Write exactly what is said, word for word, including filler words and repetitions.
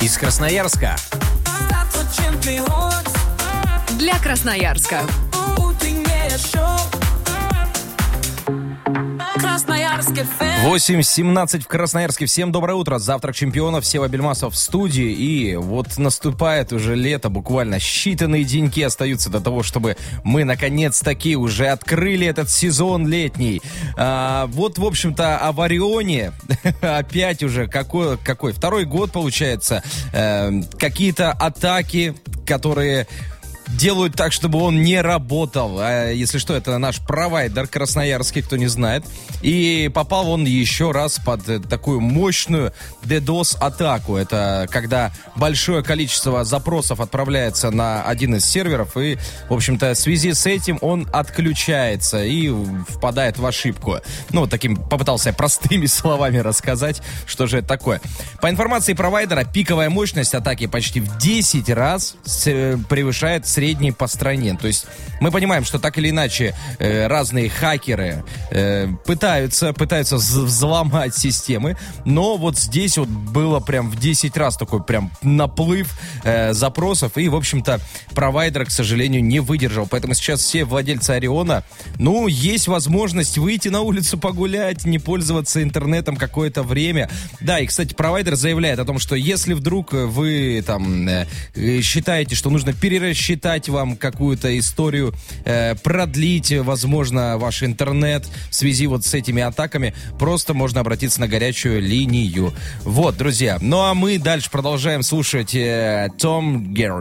из Красноярска. Для Красноярска. восемь семнадцать в Красноярске. Всем доброе утро. Завтрак чемпионов. Сева Бельмасов в студии. И вот наступает уже лето. Буквально считанные деньки остаются до того, чтобы мы наконец-таки уже открыли этот сезон летний. А, вот, в общем-то, о Варионе. Опять уже какой, какой? Второй год, получается. Э, какие-то атаки, которые... делают так, чтобы он не работал. А если что, это наш провайдер красноярский, кто не знает. И попал он еще раз под такую мощную DDoS-атаку. Это когда большое количество запросов отправляется на один из серверов, и, в общем-то, в связи с этим он отключается и впадает в ошибку. Ну, вот таким попытался я простыми словами рассказать, что же это такое. По информации провайдера, пиковая мощность атаки почти в десять раз превышает средний по стране. То есть мы понимаем, что так или иначе э, разные хакеры э, пытаются, пытаются взломать системы, но вот здесь вот было прям в десять раз такой прям наплыв э, запросов, и, в общем-то, провайдер, к сожалению, не выдержал. Поэтому сейчас все владельцы Ориона, ну, есть возможность выйти на улицу погулять, не пользоваться интернетом какое-то время. Да, и, кстати, провайдер заявляет о том, что если вдруг вы там э, считаете, что нужно перерасчитать вам какую-то историю, э, продлить, возможно, ваш интернет в связи вот с этими атаками, просто можно обратиться на горячую линию. Вот, друзья. Ну а мы дальше продолжаем слушать э, Том Герри.